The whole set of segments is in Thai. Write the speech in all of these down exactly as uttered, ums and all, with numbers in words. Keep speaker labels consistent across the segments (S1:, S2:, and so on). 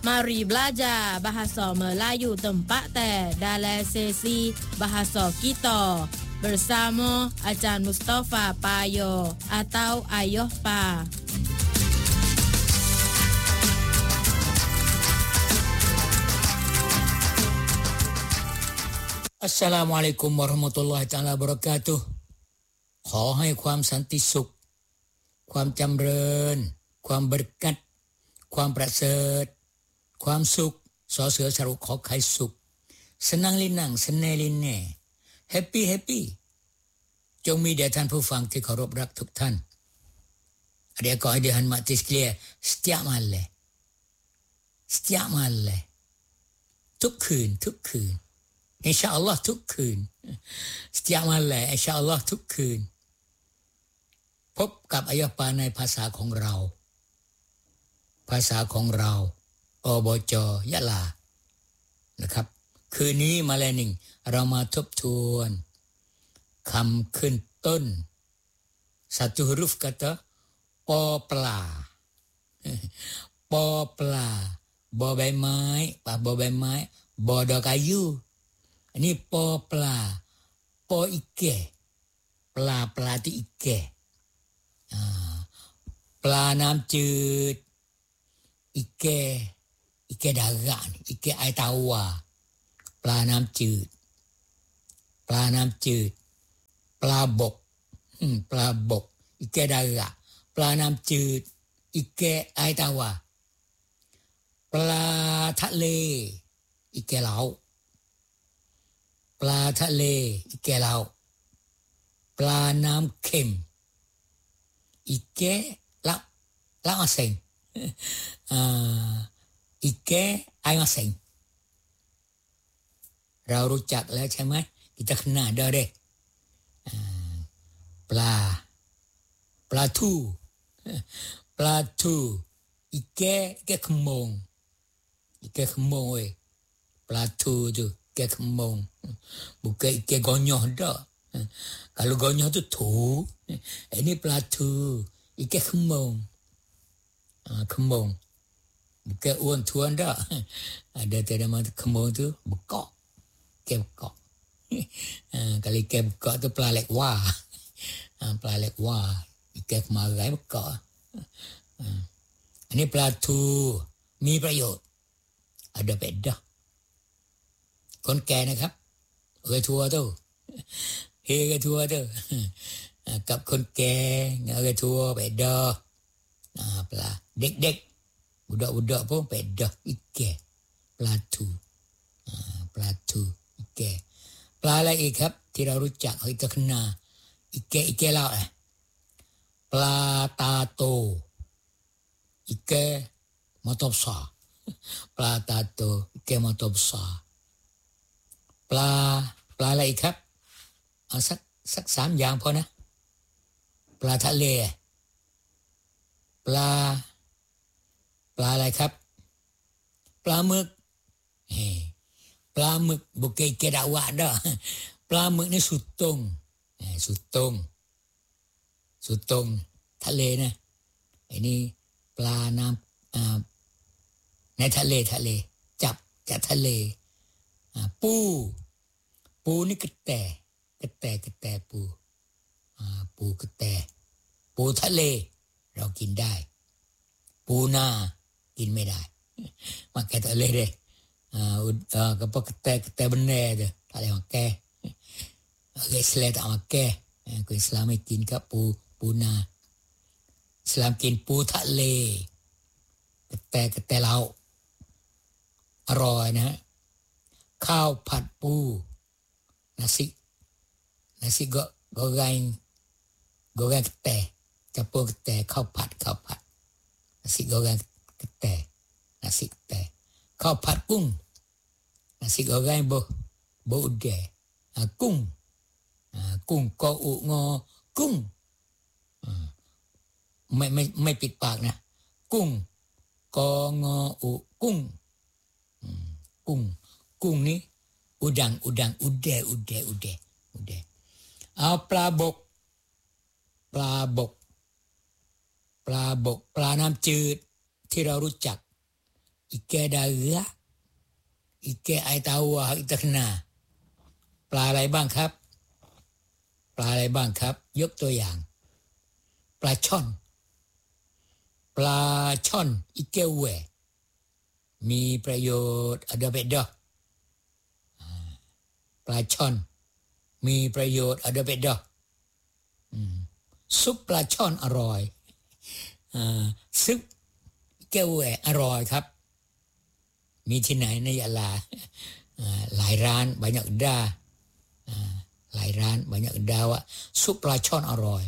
S1: Mari belajar bahasa Melayu tempat teh dalam sesi bahasa kita bersama Ajar Mustafa Payo atau Ayuh Pa.
S2: Assalamualaikum warahmatullahi taala wabarakatuh ขอให้ความสันติสุขความจำเริญความบริกัดความประเสริฐความสุขสอเสือสรุปขอไข่สุขสนังลินังสนเนลินเน่แฮปปี้แฮปปี้จงมีแด่ท่านผู้ฟังที่เคารพรักทุกท่าน Adik kau ada han mati sekalian setiap malam setiap malam ทุกคืนทุกคืนInsyaAllah ทุกคืน setiap malam InsyaAllah ทุกคืนพบกับอายปาในภาษาของเราภาษาของเราอบจยะลานะครับคืนนี้มาแล้วหนึ่งเรามาทบทวนคำขึ้นต้น satu huruf kata ปอปลา ปอปลาบอใบไม้ปะบอใบไม้บอดอกอายุอันนี้ปอปลาปออิเกปลาปลาที่อิเกปลาน้ำจืดอิเกอิเกดากะอิเกไอตาวาปลาน้ำจืดปลาน้ำจืดปลาบกปลาบกอิเกดากะปลาน้ำจืดอิเกไอตาวาปลาทะเลอิเกเหลาปลาทะเลอิเกเหลาปลาน้ำเค็มอิเกละละมาเซ็งอ่าอิเกไอมาเซ็งเรารู้จักแล้วใช่ไหม kita kenal dah deh ปลาปลาทูปลาทูอิเกอิเกขมงอิเกขมงเว้ยปลาทูtu ikan kembung bukan ikan gonyah dah kalau gonyah tu tu ini pelatu ikan kembung ah kembung bukan uan tuan dah ada tiada nama kembung tu bekak ikan bekak kalau ikan bekak tu pelalek wah pelalek wah ikan kemarai bekak ini pelatuมีประโยชน์ada bedaคนแก่นะครับเอ้ยทัวtuเฮกทัวtuกับคนแก่เอ้ยทัวbeda nah pela dik-dik budak-budak pun beda ike pelatu ah pelatu ike pela lagi ครับที่เรารู้จักkita kenal ike ike laut eh pela tato ike mata besar pela tato ike mata besarปลาปลาอะไรครับเอาสักสักสามอย่างพอนะปลาทะเลปลาปลาอะไรครับปลาหมึกเฮ้ปลาหมึกบุกเกเกดาวะเด้อปลาหมึกนี่สุดตรงสุดตรงสุดตรงทะเลนะไอ้นี่ปลาน้ำอ่าในทะเลทะเลจับจากทะเลปูปูนี่กระแตกระแตกระแตปูอ่าปูกระแตปูทะเลเรากินได้ปูนากินไม่ได้มาแกทะเลเลยอ่าอ่าก็พวกกระแตกระแตบันแน่เด้ออะไรมาแกโอเคสเลตเอามาแกคนอิสลามไม่กินกับปูปูนาอิสลามกินปูทะเลกระแตกระแตเราอร่อยนะข้าวผัดปู nasi nasi go goreng goreng kete campur kete ข้าวผัดข้าวผัด nasi goreng kete nasi kete ข้าวผัดกุ้ง nasi goreng bo bo ude ahกุ้งอ่ากุ้งกออุงอกุ้งอ่าไม่ไม่ไม่ปิดปากนะกุ้งกองออุกุ้งอืมกุ้งกุ้งนี้udang udang ude ude ude ude เอาปลาบกปลาบกปลาบกปลาน้ำจืดที่เรารู้จัก ikan darat, ikan air tawar kita kenal.ปลาอะไรบ้างครับปลาอะไรบ้างครับยกตัวอย่างปลาช่อนปลาช่อนอิเกเวมีประโยชน์ada bedaปลาช่อนมีประโยชน์ada bedaซุปปลาช่อนอร่อยซุปอิเกเวอร่อยครับมีที่ไหนในยะลาหลายร้าน banyak dahหลายร้าน banyak dah ว่าซุปปลาช่อนอร่อย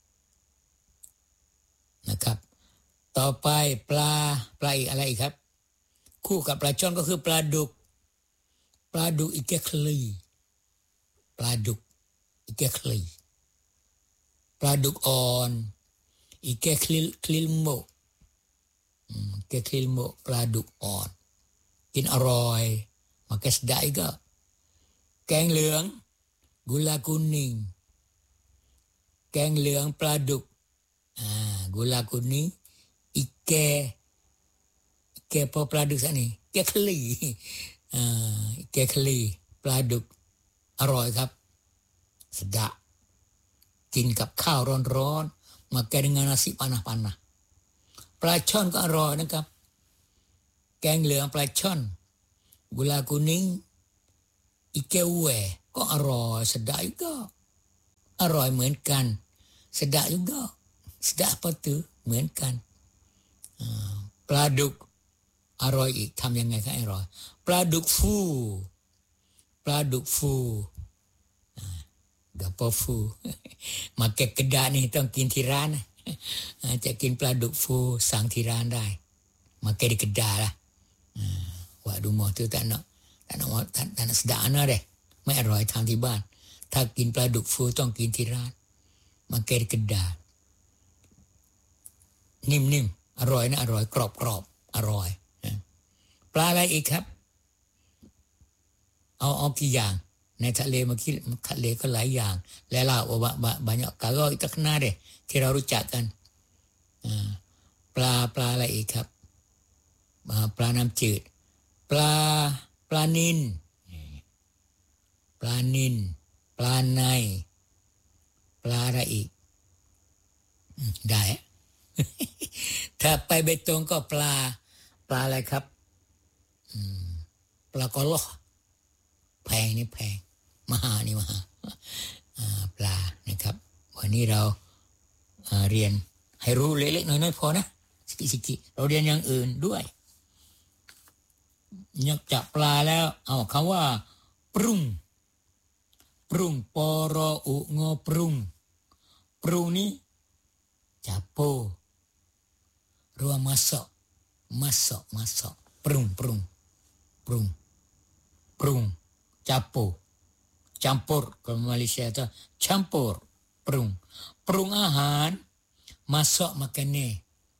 S2: นะครับต่อไปปลาปลาอีกอะไรอีกครับคู่กับปลาช่อนก็คือปลาดุกปลาดุกอิเกคลีปลาดุกอิเกคลีปลาดุกอ่อนอิเกคลิคลิลโมอืมอิเกคลิลโมปลาดุกอ่อนกินอร่อยมาแกสได้ก็แกงเหลืองกุลากุนิงแกงเหลืองปลาดุกอ่ากุลากุนิงอิเกอิเกพอปลาดุกซะนี่เกคลีอ่าอิเกคลีปลาดุกอร่อยครับสดะกินกับข้าวร้อนๆมาแกงdengan nasi panas-panasปลาช่อนก็อร่อยนะครับแกงเหลืองปลาช่อนกุลากุนิงอิเกเวก็อร่อยสดะก็อร่อยเหมือนกันสดะก็สดะapa tuเหมือนกันปลาดุกอร่อยอีกทำยังไงคะอร่อยปลาดุกฟูปลาดุกฟูกะปอฟูมาเก็บกระดาษนี่ต้องกินที่ร้านนะจะกินปลาดุกฟูสั่งที่ร้านได้มาเก็บdi kedai lah wak rumah tu tak nak tak nak tak, tak nak sedap ana dehไม่อร่อยทำที่บ้านถ้ากินปลาดุกฟูต้องกินที่ร้านมาเก็บdi kedaiนิ่มๆอร่อยนะอร่อยกรอบๆอร่อยปลาอะไรอีกครับเอาเอากี่อย่างในทะเลเมื่อกี้ทะเลก็หลายอย่างแล้วล่ะว่าbanyak kalau kita kenal deh ที่เรารู้จักกันปลาปลาอะไรอีกครับปลาน้ำจืดปลาปลานิลปลานิลปลาในปลาอะไรอีกได้ถ้าไปเบตงก็ปลาปลาอะไรครับปลากอลอแพงนี่แพงมหานี่มหาปลานะครับวันนี้เราเรียนให้รู้เล็กๆน้อยๆพอนะสิๆเราเรียนอย่างอื่นด้วยนอกจากปลาแล้วเอาคำว่าปรุงปรุงปอรออุงอปรุงปรุงนี้จับโปรัวมาสอกมาสอกมาสอกปรุงปรุงปรุงปรุงจับโปcampur ke Malaysia tu campur ปรุงปรุงอาหาร masak makanan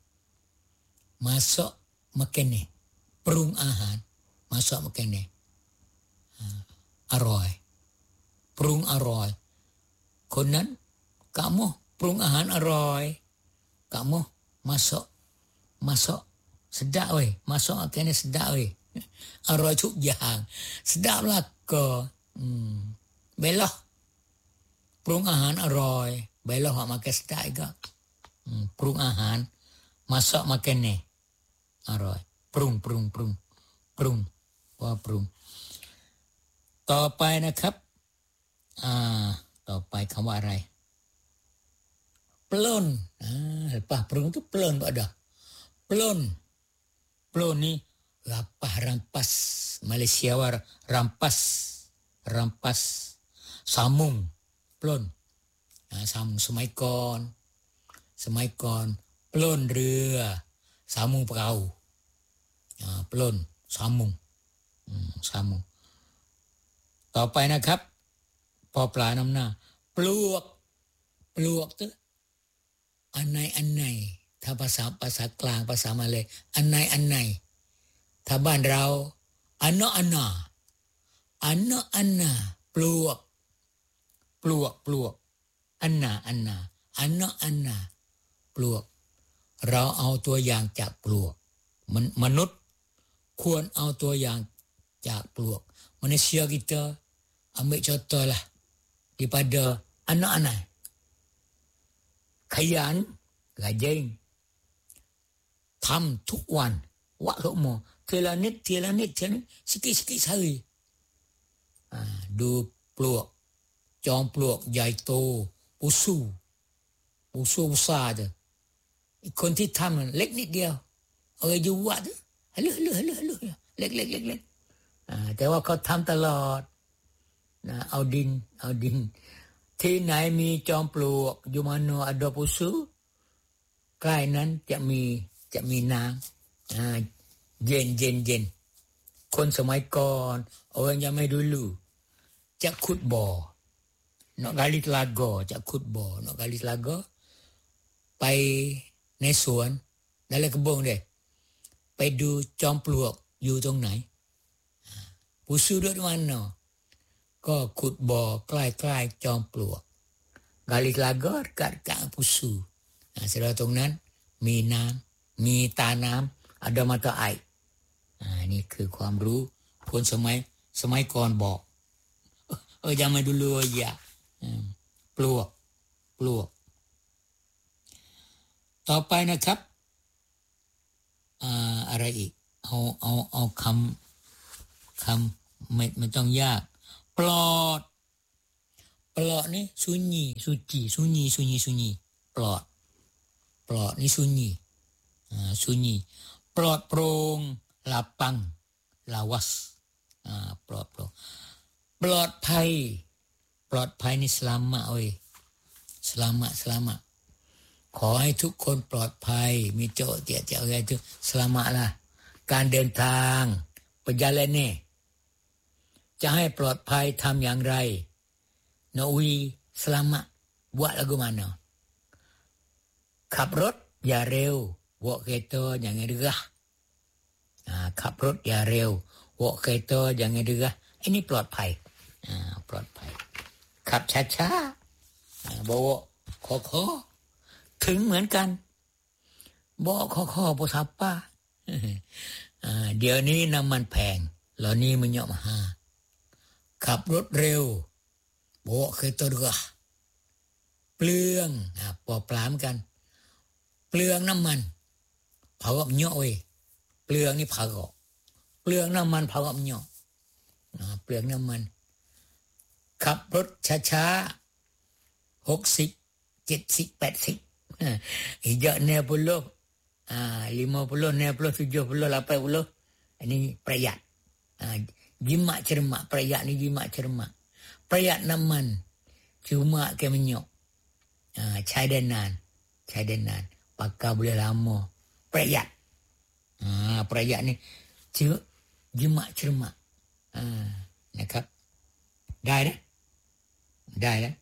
S2: masak makanan ปรุงอาหาร masak makanan อร่อยปรุงอร่อยคนนั้น kamu ปรุงอาหารอร่อย kamu masak masak sedap weh masak makanan sedap weh อร่อยทุกอย่าง sedap lah ke hmm belah ปรุงอาหารอร่อย belah hak makan sedap juga hmm, ปรุงอาหาร masak makanan อร่อยปรุงปรุงปรุงปรุงว่าปรุงต่อไปนะครับอ่าต่อไปคำว่าอะไรปล้นอ่า lepas ปรุงitu ปล้นada ปล้นปล้นนี่ rapah rampas Malaysia war rampas rampas sambung ปล้นอ่า sambung สมัยก่อนสมัยก่อนปล้นเรือ sambung perahu อ่าปล้น sambung อืม sambung ต่อไปนะครับพอปลานำหน้าปลวกปลวกตึอันไหนอันไหนถ้าภาษาภาษากลางภาษามาเลยอันไหนอันไหนถ้าบ้านเราอันเนาะอันน่ะอันเนาะอันน่ะปลวกปลวกปลวกอันน่ะอันน่ะอันเนาะอันน่ะปลวกเราเอาตัวอย่างจากปลวกมันมนุษย์ควรเอาตัวอย่างจากปลวก manusia kita ambil contohlah daripada anak-anak khayaan rajin ทำทุกวันวะทุกโมเทละนิดเทละนิดเทละนิดsikit-sikit sehari อ่าดูปลวกจอมปลวกใหญ่โตปูสูปูสูอุตสาห์อีกคนที่ทำเล็กนิดเดียวเอาไว้อยู่วัดฮัลโหลฮัลโหลฮัลโหลฮัลโหลเล็กเล็กเล็กเล็กอ่าแต่ว่าเขาทำตลอดนะเอาดินเอาดินที่ไหนมีจอมปลวกอยู่มโนอดปูสูใกล้นั้นจะมีจะมีน้ำอ่าเย็นเย็นเย็นคนสมัยก่อนorang zaman dulu จะขุดบ่อ nak gali telaga จะขุดบ่อ nak gali telaga ไปในสวนในไร่กระบงเด้ไปดูจอมปลวกอยู่ตรงไหนผู้สูดที่มันเนาะก็ขุดบ่อใกล้ๆจอมปลวก gali telaga กัดกลางผู้สูอ่าเสร็จแล้วตรงนั้นมีน้ำมีตาน้ำ ada mata air อ่านี่คือความรู้คนสมัยสมัยก่อนบอกเออยังไม่ดูเลยอ่ะปลวกปลวกต่อไปนะครับอ่าอะไรอีกเอาเอาเอาคำคำไม่ไม่ต้องยากปลอดปลอดนี่sunyi suci sunyi sunyi sunyi ปลอดปลอดนี่sunyiอ่าsunyi ปลอดโปร่ง lapang lawas อ่าปลอดโปร่งปลอดภัยปลอดภัยนี่ selamat เว้ย selamat selamat ขอให้ทุกคนปลอดภัยมีโจทย์เจียเจียอะไรทุก selamat ล่ะการเดินทาง perjalanan จะให้ปลอดภัยทำอย่างไร Nawi selamat บุat lagu mana ขับรถอย่าเร็ว bawa kereta jangan derah อ่าขับรถอย่าเร็ว bawa kereta jangan derah อันนี้ปลอดภัยอ่าปลอดภัยขับช้าๆbawa kho-kho ถึงเหมือนกัน bawa kho-kho บ่ทับป้าอ่าเดี๋ยวนี้น้ำมันแพงเหล่านี้มันเยอะมากขับรถเร็ว bawa kereta derah เปลืองอ่าปอปลามกันเปลืองน้ำมันเผากับเหยาะเว้ยเปลืองนี่เผากับเปลืองน้ำมันเผากับเหยาะอ่าเปลืองน้ำมันขับรถช้าๆหกสิบ เจ็ดสิบ แปดสิบhijau enam puluh ah lima puluh enam puluh tujuh puluh lapan puluh ini ประหยัดอ่าjimat cermat ประหยัดนี่ jimat cermat ประหยัดน้ำมัน cuma ke minyakอ่าใช้ได้นานใช้ได้นาน pakai boleh lama ประหยัดอ่าประหยัดนี่ชื่อ jimat cermat อ่านะครับได้นะได้นะ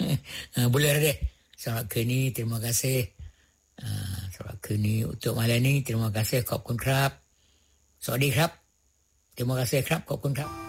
S2: boleh dah deh selamatคืนนี้ terima kasih อ่าสำหรับคืนนี้ untuk malam ini terima kasih ขอบคุณครับสวัสดีครับ terima kasih ครับขอบคุณครับ